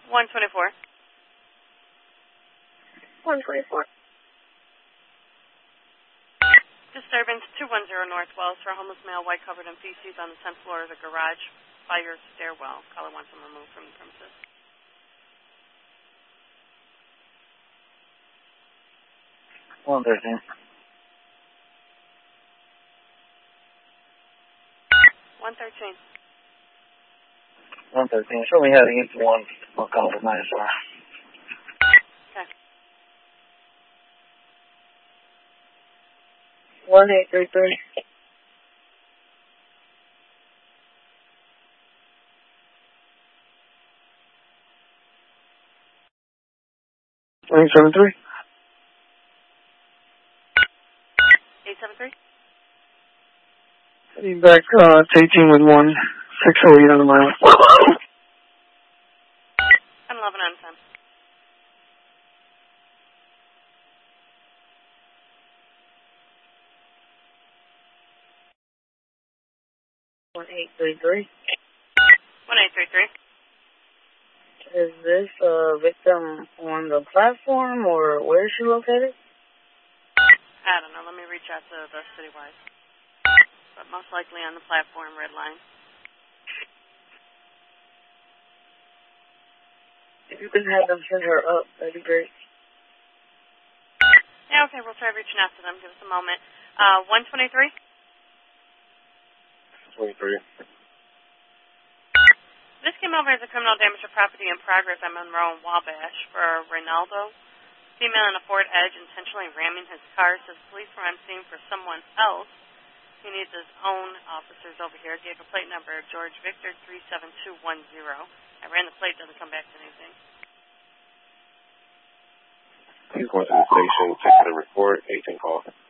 124. 124. Disturbance 210 North Wells for a homeless male, white covered in feces on the 10th floor of the garage fire stairwell. Caller wants him removed from the premises. One 13. 113. 113. Show me heading into one. I'll call it nice. Okay. 1833. Three 73. 873. Heading back to 18 with 1608 on the mile. I'm 11 on 10. One 833. 1833. Is this a victim on the platform or where is she located? I don't know. Let me reach out to the citywide. But most likely on the platform, red line. If you can have them send her up, that'd be great. Yeah, okay. We'll try reaching out to them. Give us a moment. 123. 23. This came over as a criminal damage to property in progress at Monroe and Wabash for Reynaldo. Female in a Ford Edge intentionally ramming his car. Says police were on scene for someone else. He needs his own officers over here. Gave a plate number, George Victor 37210. I ran the plate, doesn't come back to anything. He's going to the station, taking a report, 18 call.